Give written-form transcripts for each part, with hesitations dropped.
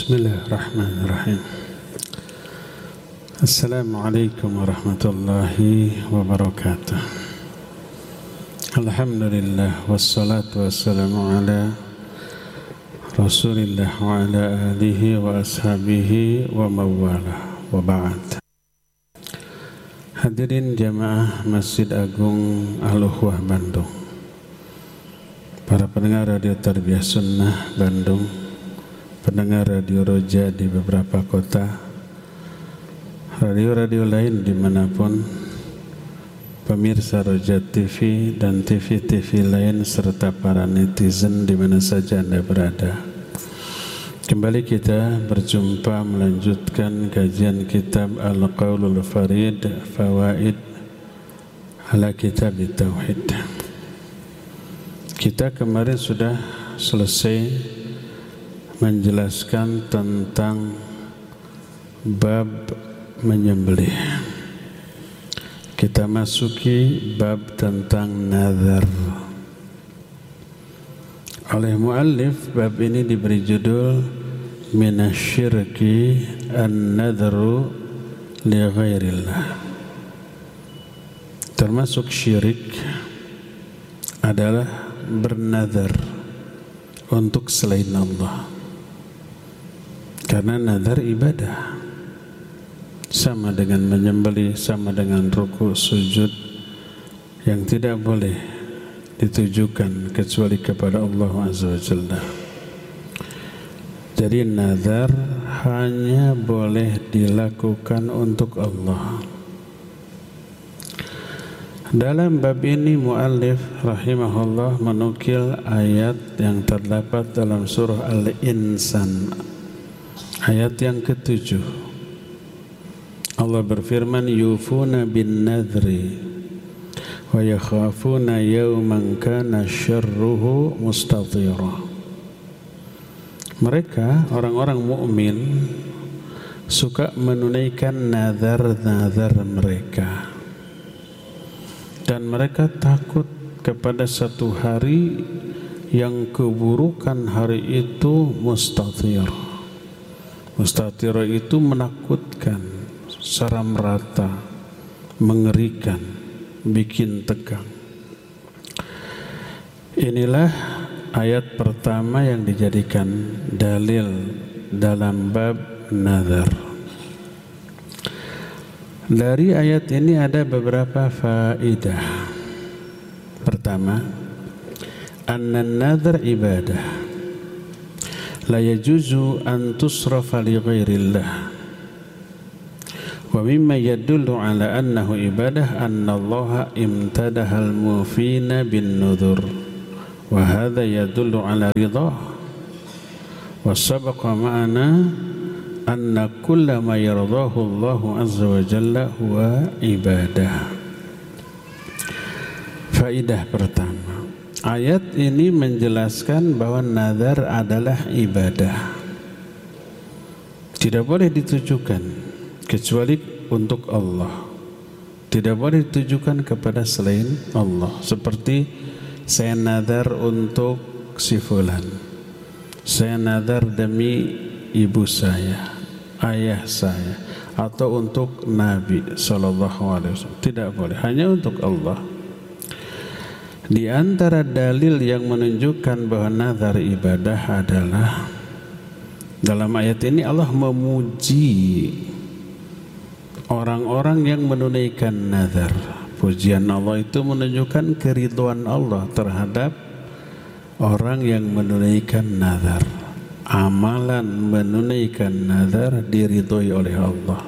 Bismillahirrahmanirrahim. Assalamualaikum warahmatullahi wabarakatuh. Alhamdulillah wassalatu wassalamu ala Rasulillah wa ala alihi wa ashabihi wa mawalah wa ba'd. Hadirin jamaah Masjid Agung Al-Ukhwah Bandung, para pendengar Radio Tarbiyah Sunnah Bandung, pendengar Radio Roja di beberapa kota, radio-radio lain dimanapun, pemirsa Roja TV dan TV-TV lain, serta para netizen di mana saja Anda berada. Kembali kita berjumpa melanjutkan kajian kitab Al-Qaulul Farid Fawaid ala Kitab Tauhid. Kita kemarin sudah selesai menjelaskan tentang bab menyembelih. Kita masuki bab tentang nazar. Oleh muallif, bab ini diberi judul Minasyirki an-nadharu li ghairillah. Termasuk syirik adalah bernazar untuk selain Allah. Karena nazar ibadah, sama dengan menyembelih, sama dengan ruku, sujud, yang tidak boleh ditujukan kecuali kepada Allah Azza wa Jalla. Jadi nazar hanya boleh dilakukan untuk Allah. Dalam bab ini muallif rahimahullah menukil ayat yang terdapat dalam surah Al-Insan, ayat yang ke-7. Allah berfirman, yufuna bin nadhri wa yakhafuna yawman kana syarruhu mustatira. Mereka orang-orang mukmin suka menunaikan nazar-nazar mereka, dan mereka takut kepada satu hari yang keburukan hari itu mustatir. Mustatir itu menakutkan secara merata, mengerikan, bikin tegang. Inilah ayat pertama yang dijadikan dalil dalam bab nazar. Dari ayat ini ada beberapa faedah. Pertama, annan nazar ibadah, la yajuzu an tusrafa li ghairillah. Wa mimma yadullu ala annahu ibadah anna Allah imtadaha al-mufina bin nudhur, wa hadha yadullu ala ridah. Wa sabaqa ma'ana anna kulla ma yardahu Allah azza wa jalla huwa ibadah. Faedah pertama, ayat ini menjelaskan bahwa nazar adalah ibadah, tidak boleh ditujukan kecuali untuk Allah, tidak boleh ditujukan kepada selain Allah. Seperti saya nazar untuk si fulan, saya nazar demi ibu saya, ayah saya, atau untuk Nabi SAW. Tidak boleh, hanya untuk Allah. Di antara dalil yang menunjukkan bahwa nazar ibadah adalah dalam ayat ini Allah memuji orang-orang yang menunaikan nazar. Pujian Allah itu menunjukkan keridhaan Allah terhadap orang yang menunaikan nazar. Amalan menunaikan nazar diridhoi oleh Allah,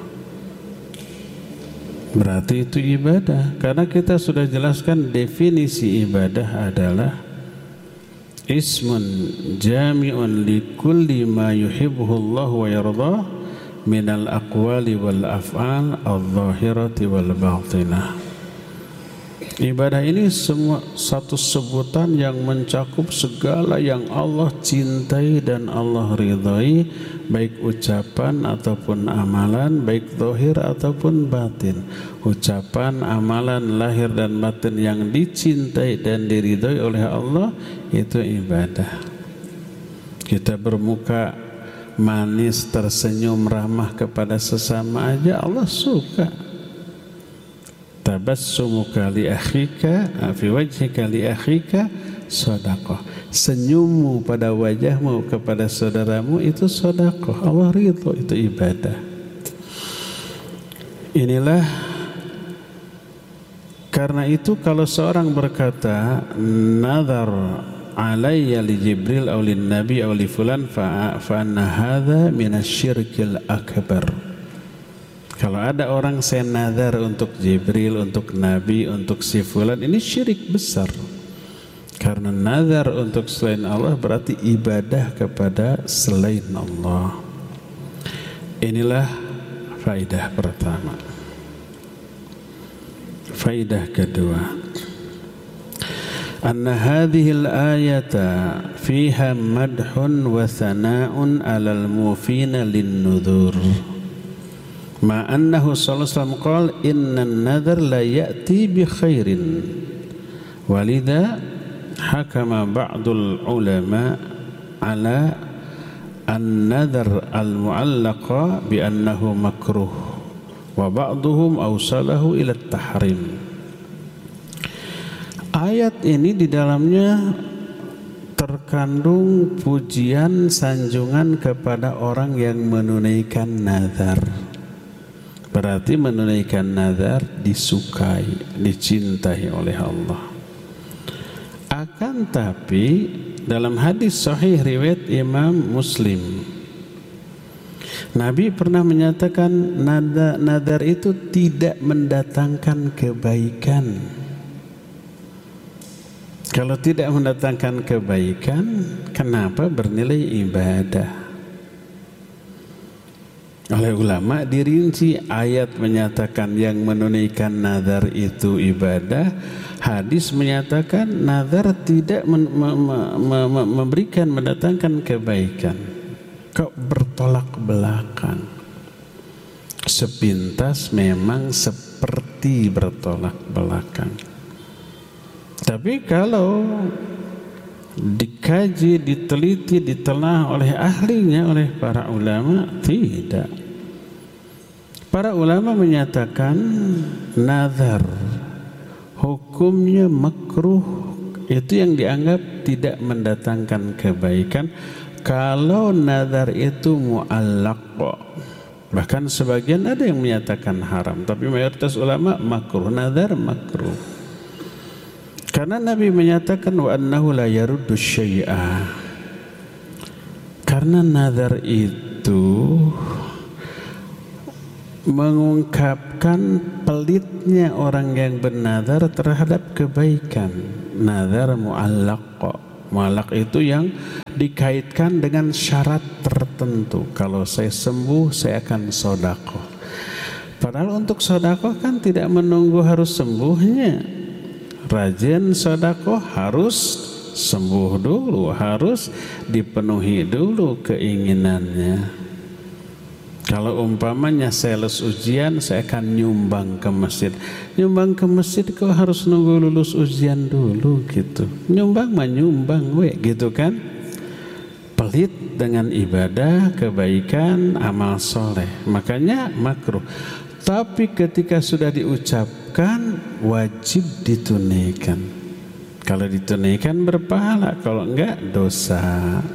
berarti itu ibadah. Karena kita sudah jelaskan definisi ibadah adalah ismun jami'un li kulli ma yuhibbuhu Allah wa yardah minal aqwali wal af'al adh-dhahirati wal batinah. Ibadah ini semua satu sebutan yang mencakup segala yang Allah cintai dan Allah ridhai, baik ucapan ataupun amalan, baik zahir ataupun batin. Ucapan, amalan, lahir dan batin yang dicintai dan diridhai oleh Allah, itu ibadah. Kita bermuka manis, tersenyum, ramah kepada sesama aja Allah suka. Tabassumuka li akhika fi wajhika li akhika sedekah. Senyummu pada wajahmu kepada saudaramu itu sedekah. Allah ridho, itu ibadah. Inilah, karena itu kalau seorang berkata nazar alayya li Jibril aw lin nabi aw li fulan fa anna hadza minasyirkil akbar. Kalau ada orang saya nazar untuk Jibril, untuk nabi, untuk si fulan, ini syirik besar. Karena nazar untuk selain Allah berarti ibadah kepada selain Allah. Inilah faidah pertama. Faidah kedua, anna hadhihi al-ayata fiha madhun wa thana'un 'alal mufina lin-nudhur. Ma annahu sallallahu alaihi wasallam qala innan nadhar la ya'ti bi khairin. Walidha hakama ba'dul ulama 'ala an-nadhar al-mu'allaqa bi annahu makruh. Wa ba'duhum awsalahu ila tahrim. Ayat ini di dalamnya terkandung pujian sanjungan kepada orang yang menunaikan nazar. Berarti menunaikan nazar disukai, dicintai oleh Allah. Akan tapi dalam hadis sahih riwayat Imam Muslim, Nabi pernah menyatakan nazar itu tidak mendatangkan kebaikan. Kalau tidak mendatangkan kebaikan, kenapa bernilai ibadah? Oleh ulama dirinci, ayat menyatakan yang menunaikan nazar itu ibadah, hadis menyatakan nazar tidak memberikan, mendatangkan kebaikan. Kok bertolak belakang? Sepintas memang seperti bertolak belakang. Tapi kalau dikaji, diteliti, ditelah oleh ahlinya, oleh para ulama, tidak. Para ulama menyatakan nazar hukumnya makruh, itu yang dianggap tidak mendatangkan kebaikan. Kalau nazar itu mu'allaq, bahkan sebagian ada yang menyatakan haram, tapi mayoritas ulama makruh, nazar makruh. Karena Nabi menyatakan wa annahu la yaruddu syai'a. Karena nazar itu mengungkapkan pelitnya orang yang bernazar terhadap kebaikan. Nazar mu'allaq. Mu'allaq itu yang dikaitkan dengan syarat tertentu. Kalau saya sembuh, saya akan sedekah. Padahal untuk sedekah kan tidak menunggu harus sembuhnya. Rajin sedekah harus sembuh dulu, harus dipenuhi dulu keinginannya. Kalau umpamanya saya lulus ujian, saya akan nyumbang ke masjid. Nyumbang ke masjid kok harus nunggu lulus ujian dulu gitu. Nyumbang mah nyumbang we gitu kan. Pelit dengan ibadah, kebaikan, amal soleh. Makanya makruh. Tapi ketika sudah diucapkan, wajib ditunaikan. Kalau ditunaikan berpahala, kalau enggak dosa.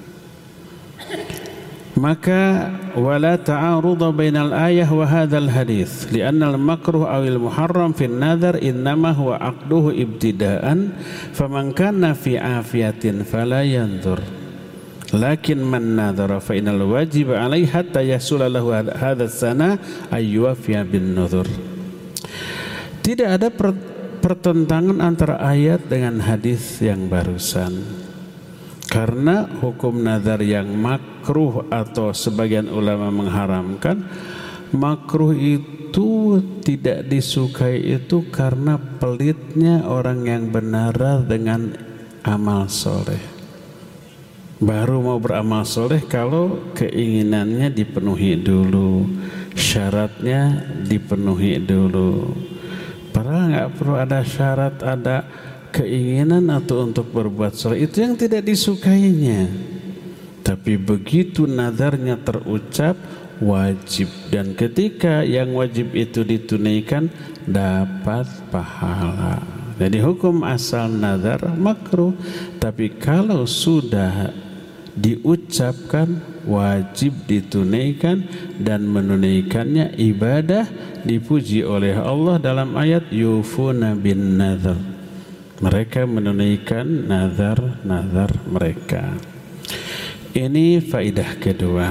Maka wala ta'arudha bainal ayah wa hadzal hadits, li'anna al-makruh aw al-muharram fi an-nadhar innama huwa aqduhu ibtida'an, faman kana fi afiyatin fala yanzur. Lakin man nadhara fa innal wajib alaihi hatta yasula lahu hadha sana ayyufiya bin nuzur. Tidak ada pertentangan antara ayat dengan hadis yang barusan. Karena hukum nazar yang makruh atau sebagian ulama mengharamkan, makruh itu tidak disukai itu karena pelitnya orang yang bernazar dengan amal soleh. Baru mau beramal soleh kalau keinginannya dipenuhi dulu, syaratnya dipenuhi dulu. Padahal nggak perlu ada syarat, ada keinginan atau untuk berbuat soleh, itu yang tidak disukainya. Tapi begitu nadarnya terucap, wajib. Dan ketika yang wajib itu ditunaikan, dapat pahala. Jadi hukum asal nadar makruh, tapi kalau sudah diucapkan, wajib ditunaikan. Dan menunaikannya ibadah, dipuji oleh Allah dalam ayat yufuna bin nadar. Mereka menunaikan nazar-nazar mereka. Ini faidah kedua.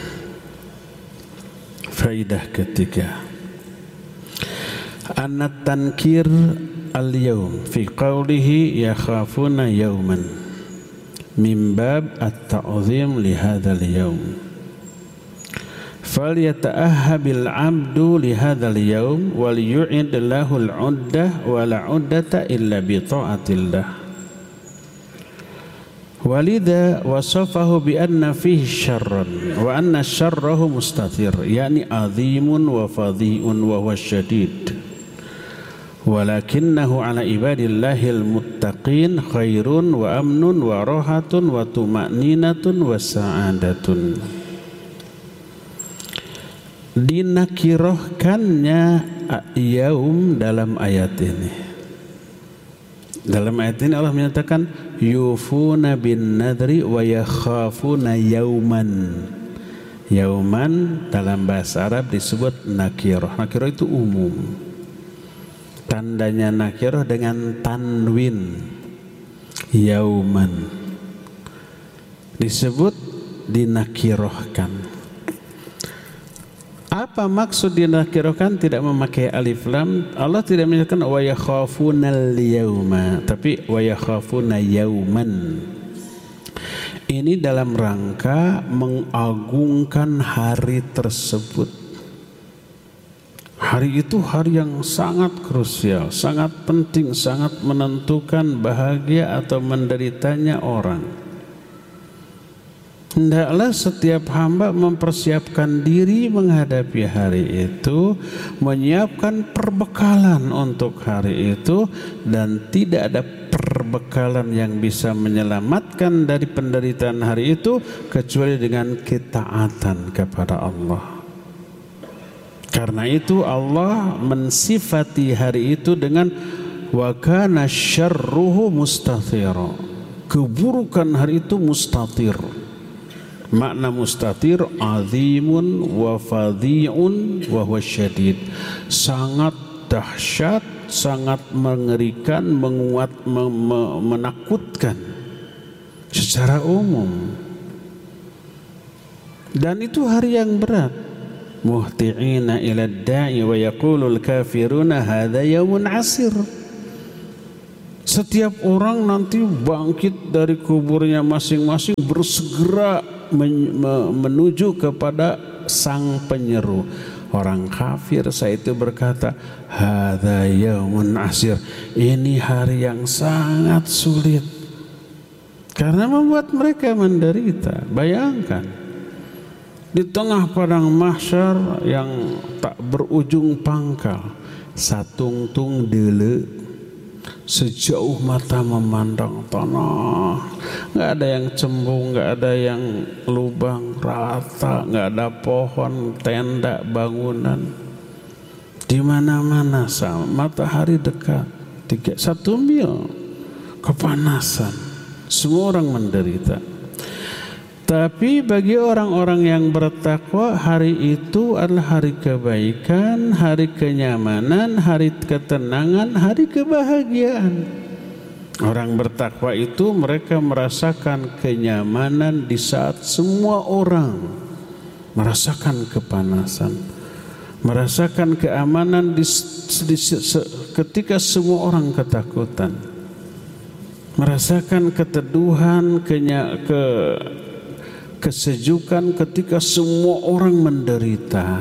Faidah ketiga, anat tankir al-yawm fi qawlihi yakhafuna yawman min bab at-ta'zim li hadzal yawm. Falyata'ahhabil 'abdu li hadzal yawm wal yu'id lahu al-'uddah wa la 'uddata illa bi ta'atillah. Walidha wasafahu bi anna fihi syarran wa anna syarrahu mustatir, yakni azimun wa fadhi'un wa huwa syadid. Walakinnahu ala ibadillahil muttaqin khairun wa amnun wa rahatun wa tuma'ninatun wa sa'adatun. Dinakirahkannya yaum dalam ayat ini. Dalam ayat ini Allah menyatakan yufuna bin nadri wa yakhafuna yauman. Yauman dalam bahasa Arab disebut nakirah. Nakirah itu umum. Tandanya nakirah dengan tanwin. Yauman disebut dinakirahkan. Apa maksud dinakirahkan? Tidak memakai alif lam. Allah tidak menyatakan wa yakhafunal yauma, tapi wa yakhafuna yauman. Ini dalam rangka mengagungkan hari tersebut. Hari itu hari yang sangat krusial, sangat penting, sangat menentukan bahagia atau menderitanya orang. Hendaklah setiap hamba mempersiapkan diri menghadapi hari itu, menyiapkan perbekalan untuk hari itu, dan tidak ada perbekalan yang bisa menyelamatkan dari penderitaan hari itu kecuali dengan ketaatan kepada Allah. Karena itu Allah mensifati hari itu dengan wa kana syarruhu mustathira. Keburukan hari itu mustatir. Makna mustatir azimun wa fadhi'un wa huwa syadid. Sangat dahsyat, sangat mengerikan, menakutkan secara umum. Dan itu hari yang berat. Muhti'ina ila da'i wa yaqulul kafiruna hadza yaumun asir. Setiap orang nanti bangkit dari kuburnya masing-masing, bersegera menuju kepada sang penyeru. Orang kafir saat itu berkata, hadza yaumun asir. Ini hari yang sangat sulit karena membuat mereka menderita. Bayangkan di tengah padang mahsyar yang tak berujung pangkal, satungtung deule sejauh mata memandang tanah, nggak ada yang cembung, nggak ada yang lubang, rata, nggak ada pohon, tenda, bangunan, di mana-mana sama. Matahari dekat 1 mil, kepanasan, semua orang menderita. Tapi bagi orang-orang yang bertakwa, hari itu adalah hari kebaikan, hari kenyamanan, hari ketenangan, hari kebahagiaan. Orang bertakwa itu mereka merasakan kenyamanan di saat semua orang merasakan kepanasan, merasakan keamanan ketika semua orang ketakutan, merasakan keteduhan, kesejukan ketika semua orang menderita.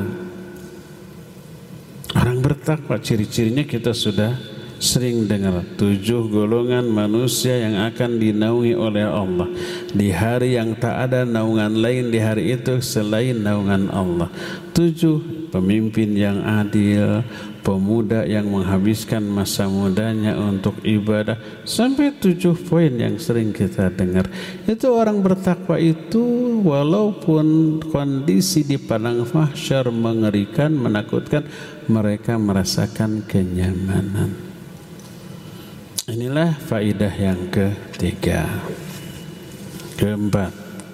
Orang bertakwa ciri-cirinya kita sudah sering dengar. 7 golongan manusia yang akan dinaungi oleh Allah di hari yang tak ada naungan lain di hari itu selain naungan Allah. 7. pemimpin yang adil, pemuda yang menghabiskan masa mudanya untuk ibadah, sampai 7 poin yang sering kita dengar. Itu orang bertakwa itu walaupun kondisi di padang mahsyar mengerikan, menakutkan, mereka merasakan kenyamanan. Inilah faidah yang ketiga. Keempat,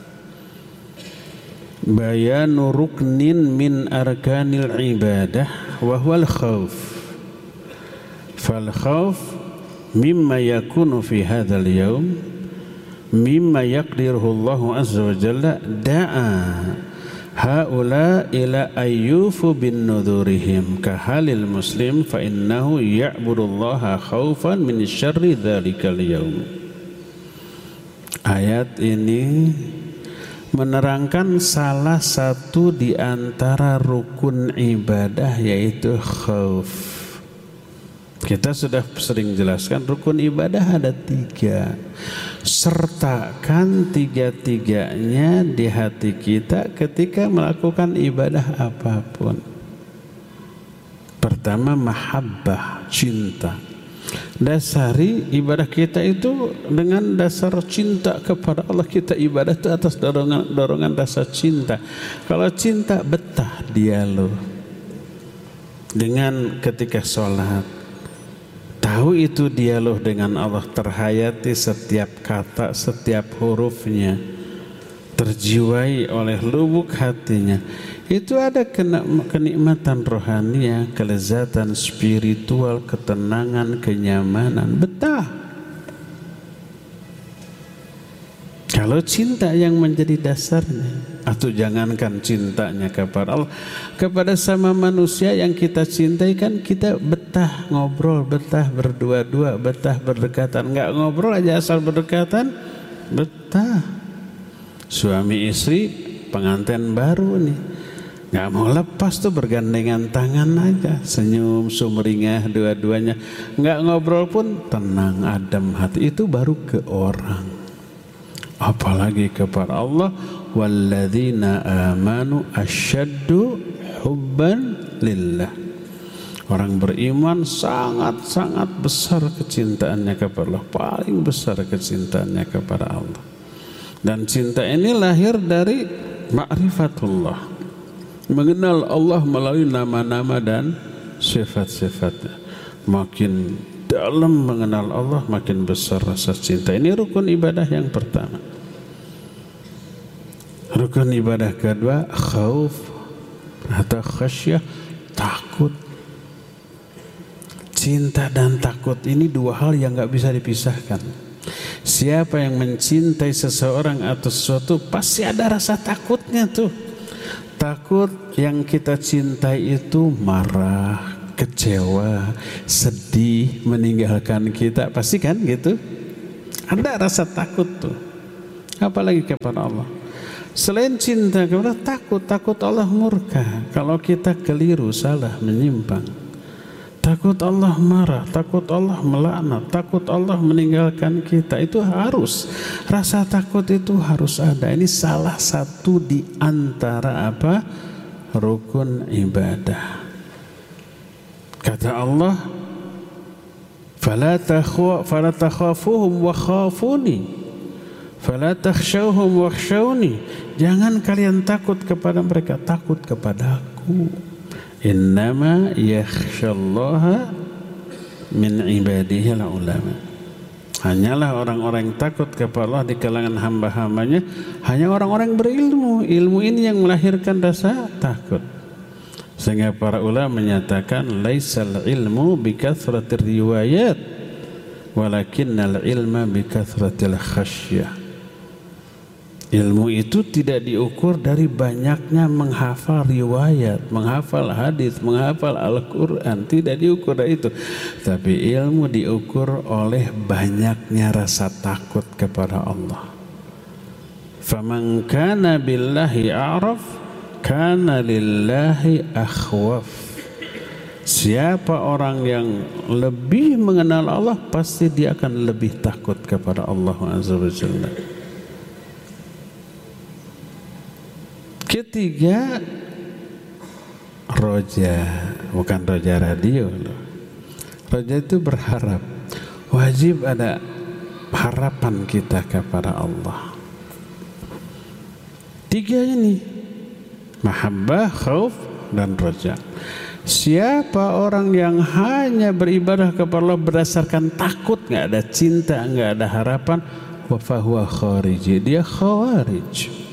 bayanu ruknin min arkanil ibadah wa huwal khauf. Fal khauf mimma yakunu fi hadzal yaum mimma yaqdiruhu Allah azza wa jalla da'a haula ila ayyufu bin nudurihim ka halil muslim fa innahu ya'budullaha khaufan min syarri dzalikal yaum. Ayat ini menerangkan salah satu di antara rukun ibadah, yaitu khauf. Kita sudah sering jelaskan rukun ibadah ada 3. Sertakan 3-tiganya di hati kita ketika melakukan ibadah apapun. Pertama, mahabbah, cinta. Dasari ibadah kita itu dengan dasar cinta kepada Allah. Kita ibadah itu atas dorongan rasa cinta. Kalau cinta, betah dialog dengan ketika sholat, tahu itu dialog dengan Allah, terhayati setiap kata, setiap hurufnya, terjiwai oleh lubuk hatinya. Itu ada kenikmatan rohania, kelezatan spiritual, ketenangan, kenyamanan, betah. Kalau cinta yang menjadi dasarnya, atau jangankan cintanya kepada Allah, kepada sama manusia yang kita cintai, kan kita betah ngobrol, betah berdua-dua, betah berdekatan. Nggak ngobrol aja asal berdekatan, betah. Suami istri pengantin baru nih, nggak mau lepas tuh, bergandengan tangan aja, senyum sumringah dua-duanya, nggak ngobrol pun tenang, adem hati. Itu baru ke orang, apalagi kepada Allah. Walladzina amanu asyaddu hubban lillah. Orang beriman sangat-sangat besar kecintaannya kepada Allah, paling besar kecintaannya kepada Allah. Dan cinta ini lahir dari ma'rifatullah, mengenal Allah melalui nama-nama dan sifat-sifatnya. Makin dalam mengenal Allah, makin besar rasa cinta. Ini rukun ibadah yang pertama. Rukun ibadah kedua, khauf atau khasyah, takut. Cinta dan takut ini 2 hal yang gak bisa dipisahkan. Siapa yang mencintai seseorang atau sesuatu, pasti ada rasa takutnya tuh. Takut yang kita cintai itu marah, kecewa, sedih, meninggalkan kita, pasti kan gitu. Ada rasa takut tuh. Apalagi kepada Allah. Selain cinta kepada, takut Allah murka kalau kita keliru, salah, menyimpang. Takut Allah marah, takut Allah melaknat, takut Allah meninggalkan kita. Itu harus, rasa takut itu harus ada. Ini salah satu di antara apa? Rukun ibadah. Kata Allah, fala takhafuhum wa khafuni, fala takhshawhum wakhshawni. Jangan kalian takut kepada mereka, takut kepadaku. Innama yakhshallaha min ibadihi al-ulama. Hanyalah orang-orang yang takut kepada Allah di kalangan hamba-hambanya, hanya orang-orang berilmu. Ilmu ini yang melahirkan rasa takut. Sehingga para ulama menyatakan, laisal ilmu bikathratir riwayat, walakinnal ilma bikathratil khasyah. Ilmu itu tidak diukur dari banyaknya menghafal riwayat, menghafal hadis, menghafal Al-Quran. Tidak diukur dari itu. Tapi ilmu diukur oleh banyaknya rasa takut kepada Allah. Faman kana billahi a'raf, kana lillahi akhwaf. Siapa orang yang lebih mengenal Allah, pasti dia akan lebih takut kepada Allah Azza wa Jalla. Ketiga, roja, bukan roja radio loh. Roja itu berharap. Wajib ada harapan kita kepada Allah. 3 ini, mahabbah, khauf, dan roja. Siapa orang yang hanya beribadah kepada Allah berdasarkan takut, nggak ada cinta, nggak ada harapan, wa fahuwa khariji, dia khawarij.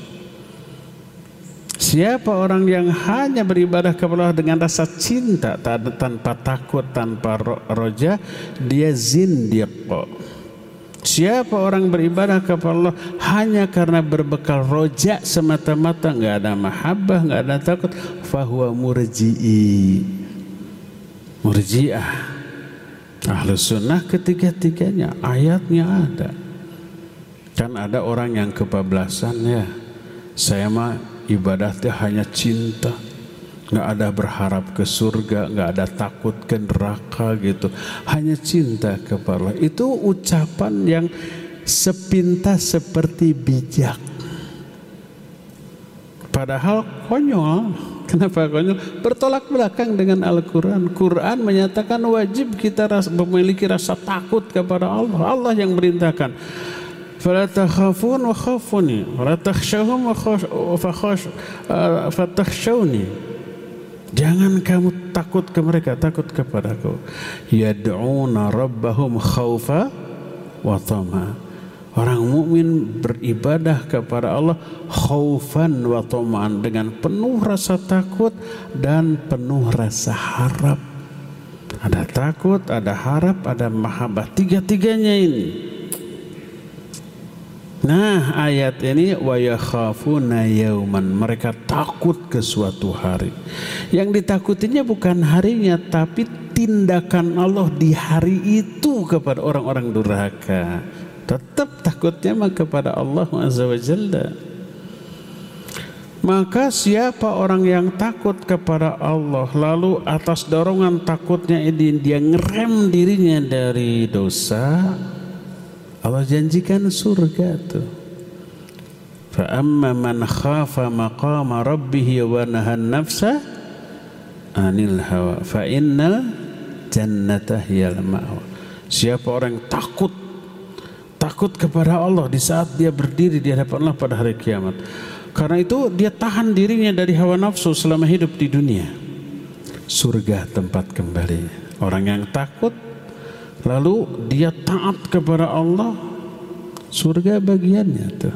Siapa orang yang hanya beribadah kepada Allah dengan rasa cinta, tanpa takut, tanpa roja, dia zindiq. Siapa orang beribadah kepada Allah hanya karena berbekal roja semata-mata, nggak ada mahabbah, nggak ada takut, fahuwa murji'i, murji'ah. Ahlus sunnah ketiga-tiganya ayatnya ada. Kan ada orang yang kebablasan, ya, saya mah ibadatnya hanya cinta, nggak ada berharap ke surga, nggak ada takut ke neraka gitu, hanya cinta kepada Allah. Itu ucapan yang sepintas seperti bijak, padahal konyol. Kenapa konyol? Bertolak belakang dengan Al-Quran. Quran menyatakan wajib kita memiliki rasa takut kepada Allah. Allah yang merintahkan, fala takhafun wa khafuni wala takhshawhum wa fatakhshawni. Jangan kamu takut ke mereka, takut kepadaku. Yad'una rabbahum khaufa wa tama. Orang mukmin beribadah kepada Allah khaufan wa tamaan, dengan penuh rasa takut dan penuh rasa harap. Ada takut, ada harap, ada mahabbah, tiga-tiganya ini. Nah, ayat ini wa yakhafuna yauman, mereka takut ke suatu hari. Yang ditakutinya bukan harinya, tapi tindakan Allah di hari itu kepada orang-orang durhaka. Tetap takutnya mah kepada Allah Azza wa Jalla. Maka siapa orang yang takut kepada Allah, lalu atas dorongan takutnya ini dia ngerem dirinya dari dosa, Allah janjikan surga tuh. Fa amma man khafa maqama rabbih wa nahan nafsa anil hawa fa innal jannata hiyal ma'wa. Siapa orang yang takut kepada Allah di saat dia berdiri di hadapan Allah pada hari kiamat, karena itu dia tahan dirinya dari hawa nafsu selama hidup di dunia, surga tempat kembali. Orang yang takut lalu dia taat kepada Allah, surga bagiannya tuh.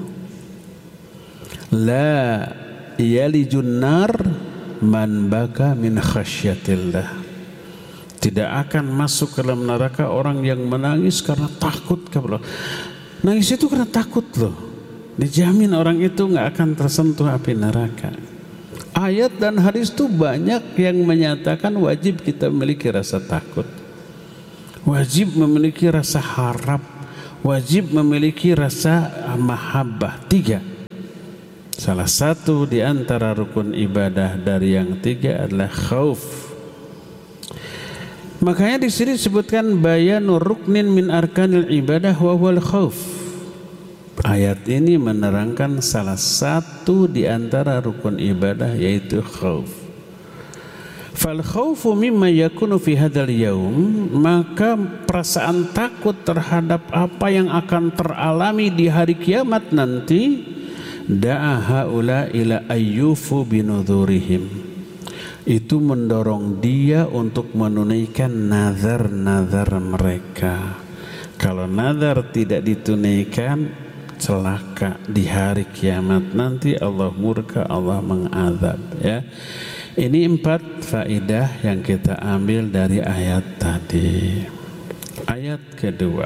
La yalijun nar man baka min khasyatillah. Tidak akan masuk ke dalam neraka orang yang menangis karena takut kepada Allah. Nangis itu karena takut loh. Dijamin orang itu nggak akan tersentuh api neraka. Ayat dan hadis itu banyak yang menyatakan wajib kita memiliki rasa takut, wajib memiliki rasa harap, wajib memiliki rasa mahabbah. 3. Salah satu di antara rukun ibadah dari yang 3 adalah khauf. Makanya di sini disebutkan bayanu ruknin min arkanil ibadah wa huwal khauf. Ayat ini menerangkan salah satu di antara rukun ibadah, yaitu khauf. Fal khaufu mimma yakunu fi hadzal yaum, maka perasaan takut terhadap apa yang akan teralami di hari kiamat nanti, da'a haula ila ayyufu binudhurihim. Itu mendorong dia untuk menunaikan nazar-nazar mereka. Kalau nazar tidak ditunaikan, celaka di hari kiamat nanti, Allah murka, Allah mengazab, ya. Ini 4 faedah yang kita ambil dari ayat tadi. Ayat kedua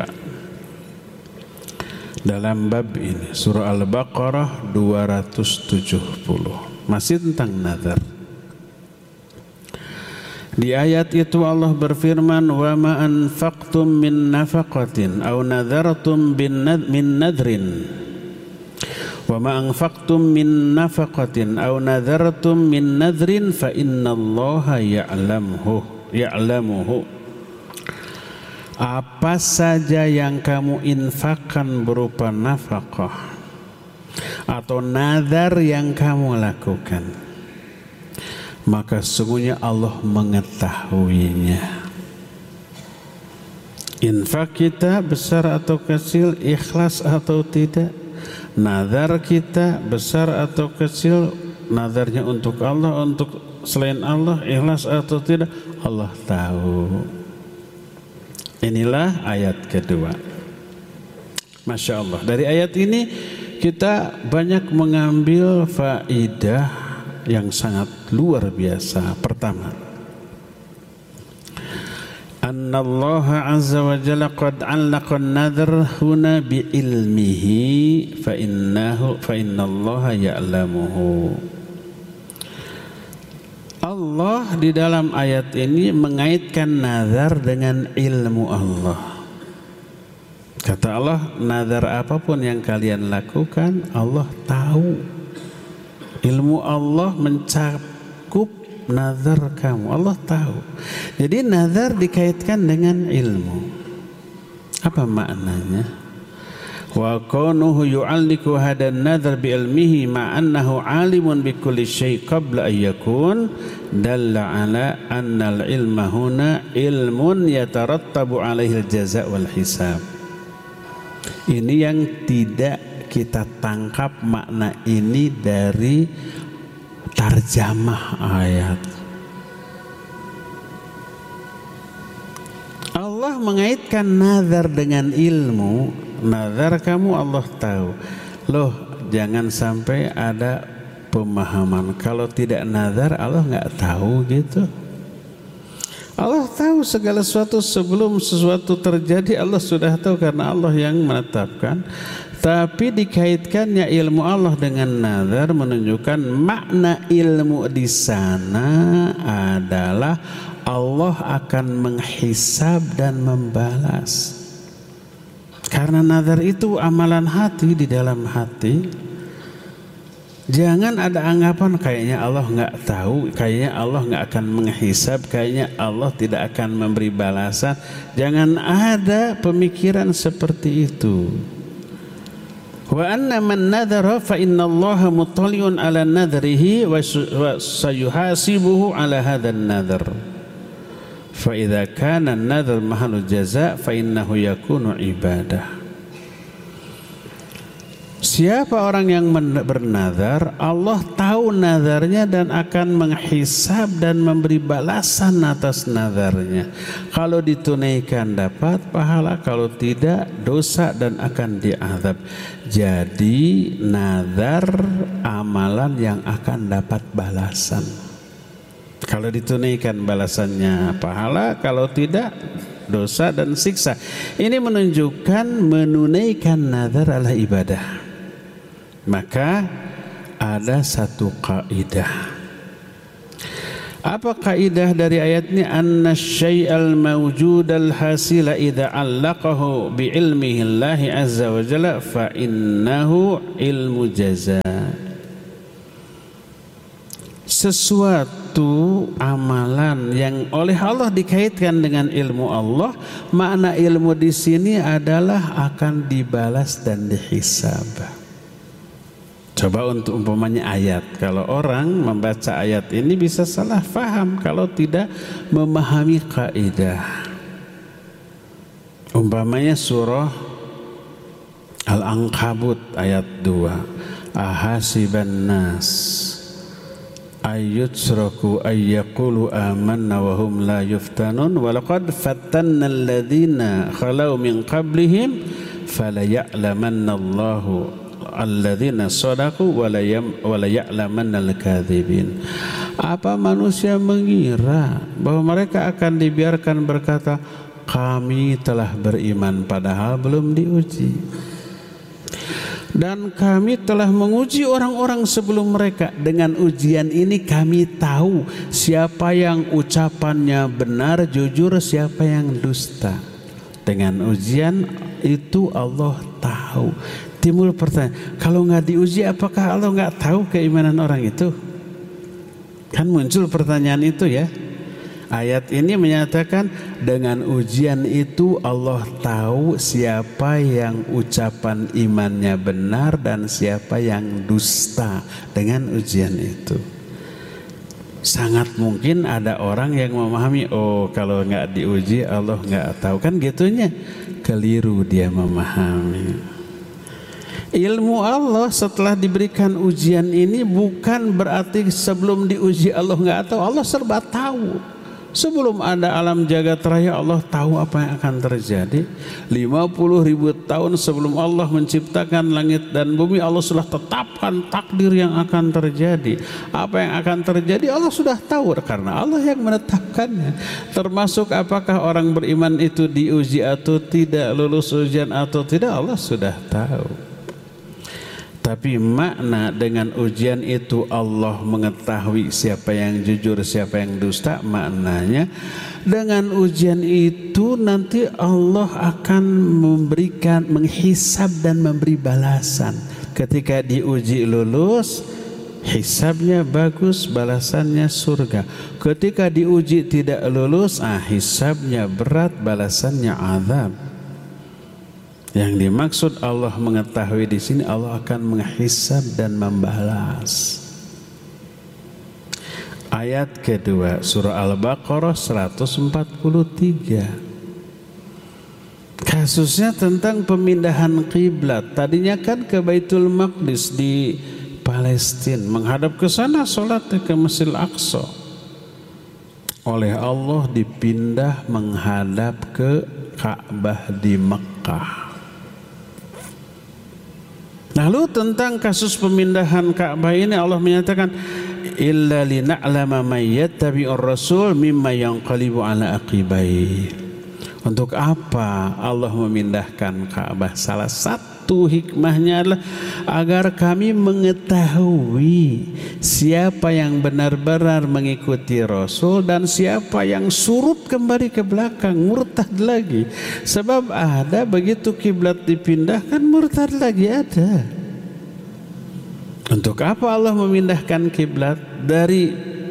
dalam bab ini, surah Al-Baqarah 270, masih tentang nazar. Di ayat itu Allah berfirman, wa ma anfaqtum min nafaqatin aw nadhartum min nadrin, wa ma anfaqtum min nafaqatin aw nadhartum min nadrin fa innallaha ya'lamuhu. Apa saja yang kamu infakkan berupa nafkah atau nazar yang kamu lakukan, maka sungguhnya Allah mengetahuinya. Infak kita besar atau kecil, ikhlas atau tidak, nazar kita besar atau kecil, nazarnya untuk Allah, untuk selain Allah, ikhlas atau tidak, Allah tahu. Inilah ayat kedua. Masya Allah, dari ayat ini kita banyak mengambil faidah yang sangat luar biasa. Pertama, anna Allah azza wa jalla qad 'allaqa an-nadhr huna bi ilmihi fa inna Allah ya'lamuhu. Allah di dalam ayat ini mengaitkan nazar dengan ilmu Allah. Kata Allah, nazar apapun yang kalian lakukan, Allah tahu. Ilmu Allah mencakup nazar kamu, Allah tahu. Jadi nazar dikaitkan dengan ilmu. Apa maknanya? Wa kaunuhu yu'alliqu hadan nazar bi ilmihi ma annahu alimun bi kulli syai' qabla an yakun dalla ala anna al-ilma huna ilmun yatarattabu alaihi al-jaza' wal hisab. Ini yang tidak kita tangkap makna ini dari tarjamah ayat. Allah mengaitkan nazar dengan ilmu. Nazar kamu Allah tahu. Loh, jangan sampai ada pemahaman kalau tidak nazar Allah nggak tahu gitu. Allah tahu segala sesuatu sebelum sesuatu terjadi, Allah sudah tahu karena Allah yang menetapkan. Tapi dikaitkannya ilmu Allah dengan nazar menunjukkan makna ilmu di sana adalah Allah akan menghisab dan membalas. Karena nazar itu amalan hati, di dalam hati. Jangan ada anggapan kayaknya Allah nggak tahu, kayaknya Allah nggak akan menghisab, kayaknya Allah tidak akan memberi balasan. Jangan ada pemikiran seperti itu. Wa anna man nadhara fa inna Allah muttali'un ala nadhrihi wa sayuhasibuhu ala hadzal nadhr. Fa idza kana an-nadhr mahallu jazaa fa innahu yakunu ibadah. Siapa orang yang bernazar, Allah tahu nazarnya dan akan menghisab dan memberi balasan atas nazarnya. Kalau ditunaikan dapat pahala, kalau tidak dosa dan akan diazab. Jadi nazar amalan yang akan dapat balasan. Kalau ditunaikan balasannya pahala, kalau tidak dosa dan siksa. Ini menunjukkan menunaikan nazar adalah ibadah. Maka ada satu kaidah. Apa kaidah dari ayat ini? Anna syai'al mawjudal hasila idza 'allaqahu bi ilmihi Allah azza wa jalla fa innahu ilmu jazaa. Sesuatu amalan yang oleh Allah dikaitkan dengan ilmu Allah, makna ilmu di sini adalah akan dibalas dan dihisab. Coba untuk umpamanya ayat, kalau orang membaca ayat ini bisa salah faham kalau tidak memahami kaidah. Umpamanya surah Al-Ankabut ayat 2. Ahasiban nas ayyutsraku ayyaqulu amanna wa hum la yuftanun wa laqad fattanna alladhina khalau min qablihim fala ya'lamanna Allahu alladzina shadaku wa la ya'lamannal kadzibin. Apa manusia mengira bahwa mereka akan dibiarkan berkata kami telah beriman padahal belum diuji, dan kami telah menguji orang-orang sebelum mereka. Dengan ujian ini kami tahu siapa yang ucapannya benar jujur, siapa yang dusta. Dengan ujian itu Allah tahu. Timbul pertanyaan, kalau nggak diuji apakah Allah nggak tahu keimanan orang itu? Kan muncul pertanyaan itu ya. Ayat ini menyatakan dengan ujian itu Allah tahu siapa yang ucapan imannya benar dan siapa yang dusta dengan ujian itu. Sangat mungkin ada orang yang memahami, oh kalau nggak diuji Allah nggak tahu, kan gitunya. Keliru dia memahami. Ilmu Allah setelah diberikan ujian ini bukan berarti sebelum diuji Allah nggak tahu. Allah serba tahu. Sebelum ada alam jagat raya Allah tahu apa yang akan terjadi. 50.000 tahun sebelum Allah menciptakan langit dan bumi, Allah sudah tetapkan takdir yang akan terjadi. Apa yang akan terjadi Allah sudah tahu karena Allah yang menetapkannya. Termasuk apakah orang beriman itu diuji atau tidak, lulus ujian atau tidak, Allah sudah tahu. Tapi makna dengan ujian itu Allah mengetahui siapa yang jujur, siapa yang dusta. Maknanya dengan ujian itu nanti Allah akan memberikan, menghisab dan memberi balasan. Ketika diuji lulus, hisabnya bagus, balasannya surga. Ketika diuji tidak lulus, hisabnya berat, balasannya azab. Yang dimaksud Allah mengetahui di sini, Allah akan menghisab dan membalas. Ayat kedua surah Al-Baqarah 143. Kasusnya tentang pemindahan kiblat. Tadinya kan ke Baitul Maqdis di Palestina, menghadap ke sana, salat ke Masjidil Aqsa. Oleh Allah dipindah menghadap ke Ka'bah di Mekah. Lalu tentang kasus pemindahan Ka'bah ini Allah menyatakan illa lina'lama may yattabi'ur rasul mimma yanqalibu ala aqibai. Untuk apa Allah memindahkan Ka'bah? Salah satu hikmahnya adalah agar kami mengetahui siapa yang benar-benar mengikuti Rasul dan siapa yang surut kembali ke belakang, murtad lagi. Sebab ada begitu kiblat dipindahkan, murtad lagi ada. Untuk apa Allah memindahkan kiblat dari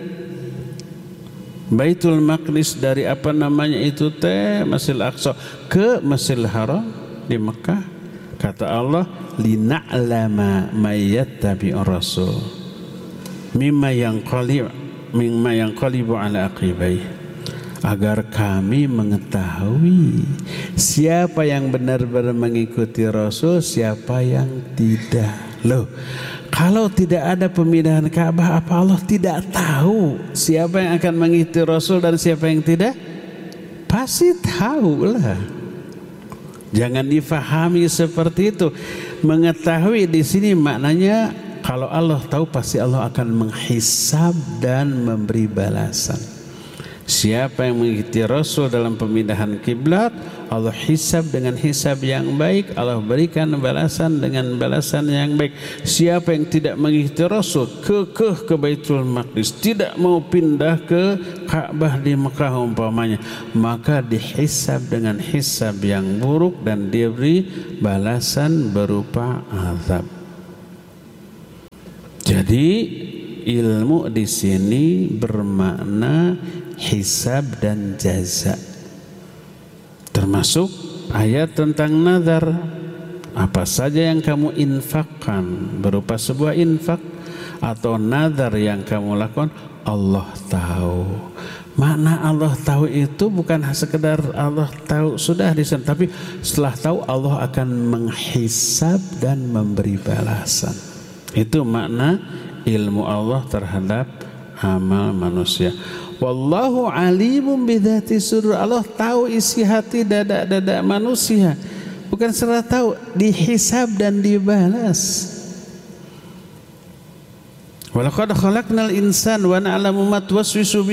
Baitul Maqdis, dari apa namanya itu Masjidil Aqsa ke Masjidil Haram di Mekah? Kata Allah, lina'lama may yattabi'ur rasul mimma yanqalibu ala aqibai. Agar kami mengetahui siapa yang benar-benar mengikuti Rasul, siapa yang tidak. Loh, kalau tidak ada pemindahan Ka'bah, apa Allah tidak tahu siapa yang akan mengikuti Rasul dan siapa yang tidak? Pasti tahu lah. Jangan difahami seperti itu. Mengetahui di sini maknanya kalau Allah tahu pasti Allah akan menghisab dan memberi balasan. Siapa yang mengikuti Rasul dalam pemindahan kiblat, Allah hisab dengan hisab yang baik, Allah berikan balasan dengan balasan yang baik. Siapa yang tidak mengikuti Rasul, kekeh ke Baitul Maqdis, tidak mau pindah ke Ka'bah di Mekah umpamanya, maka dihisab dengan hisab yang buruk dan diberi balasan berupa azab. Jadi ilmu di sini bermakna hisab dan jaza. Termasuk ayat tentang nazar. Apa saja yang kamu infakkan berupa sebuah infak atau nazar yang kamu lakukan, Allah tahu. Makna Allah tahu itu bukan sekedar Allah tahu sudah di sana, tapi setelah tahu Allah akan menghisab dan memberi balasan. Itu makna ilmu Allah terhadap amal manusia. Wallahu alimun bidzati sudur. Allah tahu isi hati dada-dada manusia. Bukan sekedar tahu, dihisab dan dibalas. Walaqad khalaqnal insana wa na'lamu ma tuwaswisu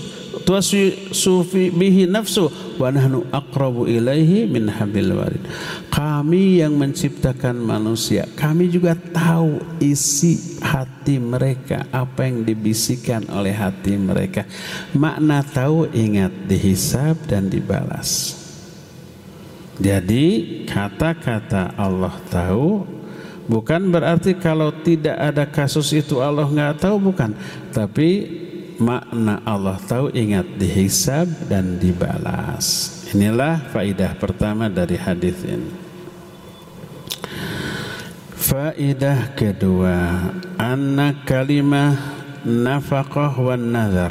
bihi nafsu wa nahnu aqrabu ilaihi min hablil warid. Kami yang menciptakan manusia, kami juga tahu isi hati mereka, apa yang dibisikkan oleh hati mereka. Makna tahu, ingat, dihisab dan dibalas. Jadi kata-kata Allah tahu bukan berarti kalau tidak ada kasus itu Allah nggak tahu, bukan. Tapi makna Allah tahu, ingat, dihisab dan dibalas. Inilah faidah pertama dari hadis ini. Faidah kedua, anna kalimah nafaqah wan nadhar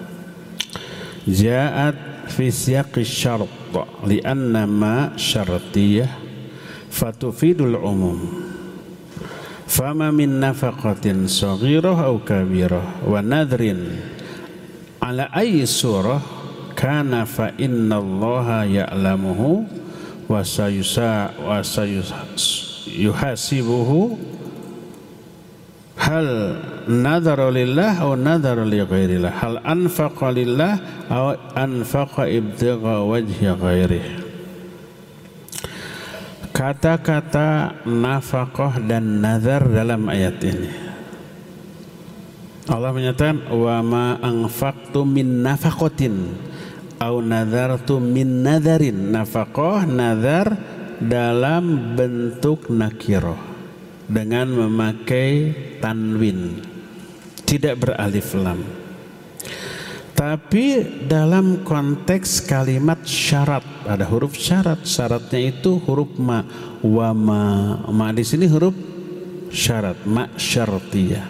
ja'at fi siyaqi syart li'anna ma syartiyah fatufidul umum. Fama min nafaqatin saghirah aw kabirah wa nadhrin ala ayyi surah kana fa innallaha ya'lamuhu wa sayuhasibuhu hal nadhara lillah aw nadhara li ghairillah, hal anfaqa lillah aw anfaqa ibtigha wajhi ghairih. Kata-kata nafaqah dan nazar dalam ayat ini, Allah menyatakan wa ma anfaqtum min nafaqatin aw nadartum min nadarin. Nafaqah, nazar dalam bentuk nakirah dengan memakai tanwin, tidak beralif lam. Tapi dalam konteks kalimat syarat, ada huruf syarat. Syaratnya itu huruf ma. Wa ma. Ma di sini huruf syarat, ma syartiyah.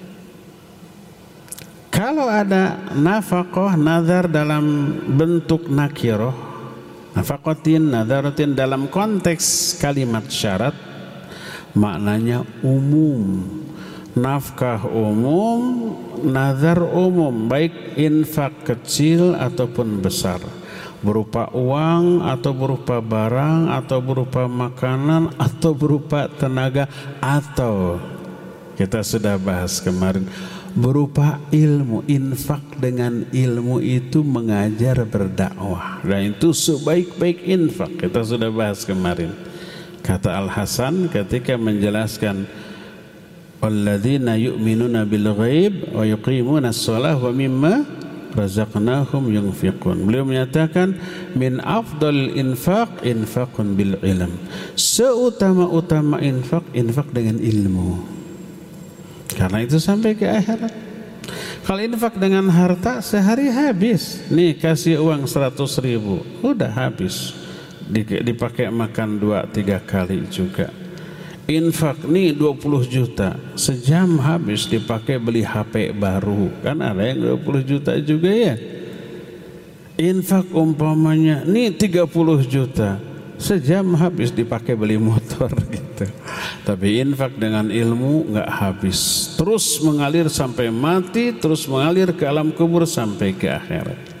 Kalau ada nafaqah, nazar dalam bentuk nakirah, nafaqatin, nazaratin dalam konteks kalimat syarat, maknanya umum. Nafkah umum, nazar umum, baik infak kecil ataupun besar, berupa uang atau berupa barang atau berupa makanan atau berupa tenaga, atau kita sudah bahas kemarin berupa ilmu. Infak dengan ilmu itu mengajar, berdakwah, dan itu sebaik-baik infak. Kita sudah bahas kemarin. Kata Al-Hasan ketika menjelaskan walladzina yu'minuna bil ghaib wa yuqimuna as-shalah wa mimma razaqnahum yunfiqun. Beliau menyatakan min afdal infaq infaqun bil ilm. Seutama-utama infak dengan ilmu. Karena itu sampai ke akhirat. Kalau infak dengan harta sehari habis. Nih kasih uang 100.000, udah habis. Dipakai makan 2-3 kali juga. Infak nih 20 juta, sejam habis dipakai beli HP baru. Kan ada yang 20 juta juga ya. Infak umpamanya nih 30 juta, sejam habis dipakai beli motor gitu. Tapi infak dengan ilmu nggak habis, terus mengalir sampai mati, terus mengalir ke alam kubur sampai ke akhirat.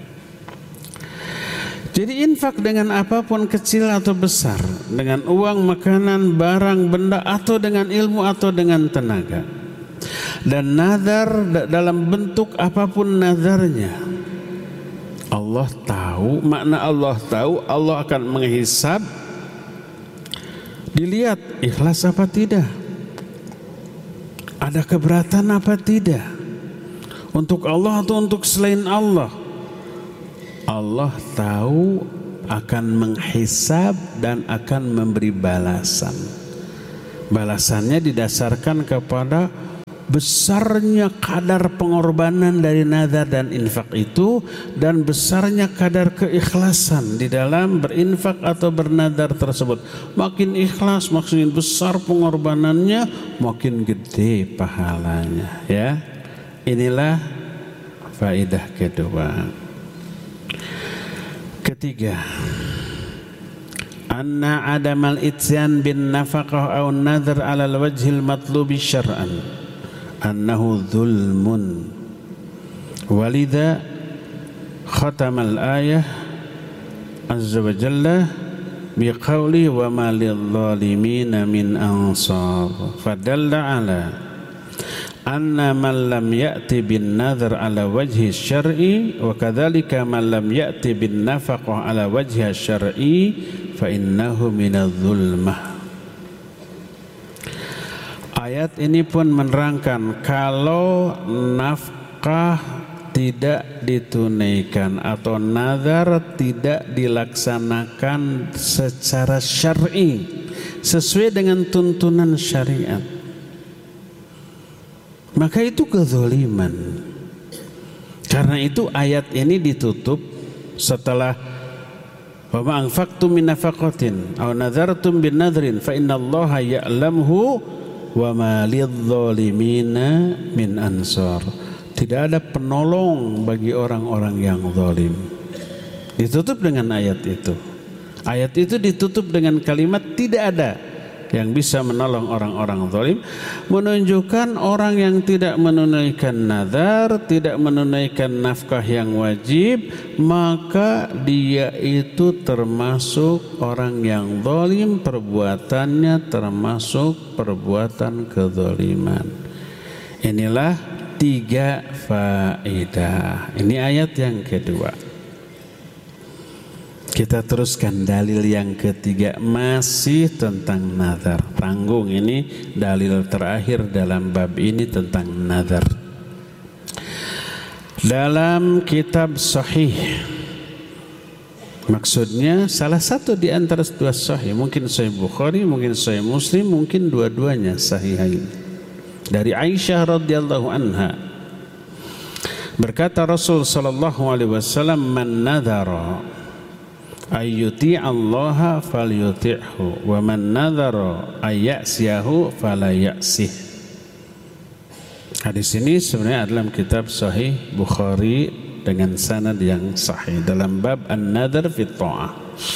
Jadi infak dengan apapun, kecil atau besar, dengan uang, makanan, barang, benda, atau dengan ilmu atau dengan tenaga. Dan nazar dalam bentuk apapun nazarnya, Allah tahu, makna Allah tahu, Allah akan menghisab. Dilihat ikhlas apa tidak, ada keberatan apa tidak, untuk Allah atau untuk selain Allah. Allah tahu, akan menghisab dan akan memberi balasan. Balasannya didasarkan kepada besarnya kadar pengorbanan dari nazar dan infak itu, dan besarnya kadar keikhlasan di dalam berinfak atau bernazar tersebut. Makin ikhlas, makin besar pengorbanannya, makin gede pahalanya. Ya, inilah faedah kedua. Ketiga, anna adamal ityan bin nafaqah aw nadhr ala al-wajhil matlubi syar'an annahu dhulmun, walidha khatamal ayah azza wa jalla biqawli wa ma lidh-dhalimina min ansar, fadalla ala anna man lam ya'ti bin nadhr ala wajhi syar'i wa kadzalika man lam ya'ti bin nafaqah ala wajhi syar'i fa innahu minadh-dhulmah. Ayat ini pun menerangkan kalau nafkah tidak ditunaikan atau nazar tidak dilaksanakan secara syar'i sesuai dengan tuntunan syariat, maka itu kezaliman. Karena itu ayat ini ditutup setelah wa ma anfaqtum min nafaqatin aw nadhartum bin nadrin fa innallaha ya'lamhu wa ma lidh-dhalimina min ansar. Tidak ada penolong bagi orang-orang yang zalim. Ditutup dengan ayat itu. Ayat itu ditutup dengan kalimat tidak ada yang bisa menolong orang-orang zalim, menunjukkan orang yang tidak menunaikan nazar, tidak menunaikan nafkah yang wajib, maka dia itu termasuk orang yang zalim, perbuatannya termasuk perbuatan kezaliman. Inilah 3 faedah. Ini ayat yang kedua. Kita teruskan dalil yang ketiga, masih tentang nazar. Tanggung, ini dalil terakhir dalam bab ini tentang nazar. Dalam kitab sahih, maksudnya salah satu di antara 2 sahih, mungkin sahih Bukhari, mungkin sahih Muslim, mungkin dua-duanya sahihain. Dari Aisyah radhiyallahu anha, berkata Rasul sallallahu alaihi wasallam, man nadhara ayyuti Allah falyuti'hu wa man nadhara ayyasiyahu falayasih. Hadis ini sebenarnya dalam kitab Sahih Bukhari dengan sanad yang sahih dalam bab an-nadhar fi ta'ah.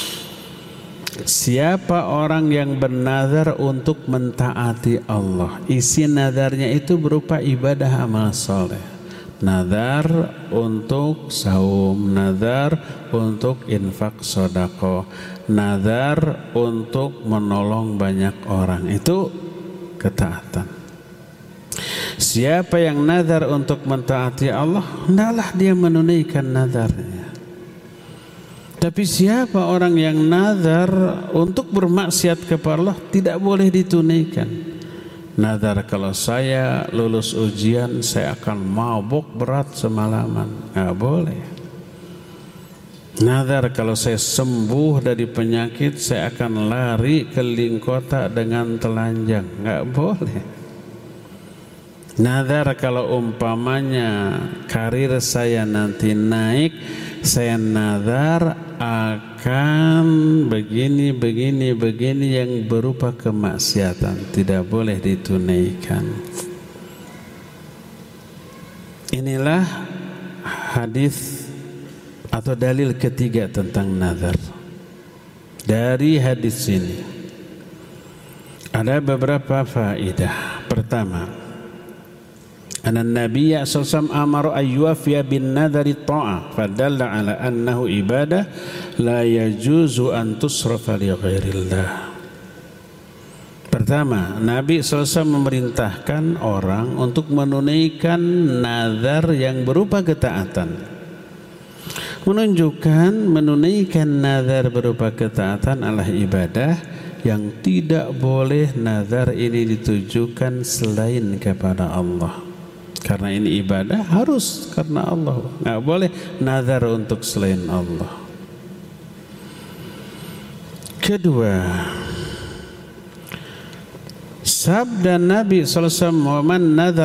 Siapa orang yang bernazar untuk mentaati Allah, isi nazarnya itu berupa ibadah amal soleh. Nazar untuk saum, nazar untuk infak sedekah, nazar untuk menolong banyak orang, itu ketaatan. Siapa yang nazar untuk mentaati Allah, hendaklah dia menunaikan nazarnya. Tapi siapa orang yang nazar untuk bermaksiat kepada Allah, tidak boleh ditunaikan. Nazar, kalau saya lulus ujian saya akan mabuk berat semalaman, nggak boleh. Nazar, kalau saya sembuh dari penyakit saya akan lari keliling kota dengan telanjang, nggak boleh. Nazar, kalau umpamanya karir saya nanti naik, saya nazar akan begini yang berupa kemaksiatan, tidak boleh ditunaikan. Inilah hadis atau dalil ketiga tentang nazar. Dari hadis ini ada beberapa faedah. Pertama, anna Nabiya sallallahu alaihi wasallam amara ayyufiya bin nadari ta'ah fadalla ala annahu ibadah la yajuzu an tusrafa li ghairillah. Pertama, Nabi SAW memerintahkan orang untuk menunaikan nazar yang berupa ketaatan, menunjukkan menunaikan nazar berupa ketaatan adalah ibadah yang tidak boleh nazar ini ditujukan selain kepada Allah. Karena ini ibadah harus karena Allah, nggak boleh nazar untuk selain Allah. Kedua, sabda Nabi SAW, "Man nazar